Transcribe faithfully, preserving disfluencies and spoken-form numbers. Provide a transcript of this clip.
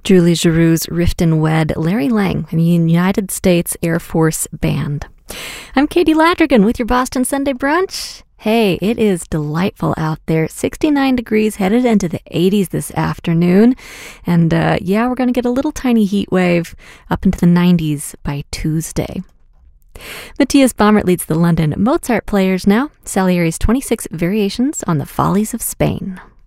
Julie Giroux's Riften Wed, Larry Lang and the United States Air Force Band. I'm Katie Ladrigan with your Boston Sunday Brunch. Hey, it is delightful out there. sixty-nine degrees, headed into the eighties this afternoon. And uh, yeah, we're going to get a little tiny heat wave up into the nineties by Tuesday. Matthias Baumert leads the London Mozart Players now. Salieri's twenty-six Variations on the Follies of Spain.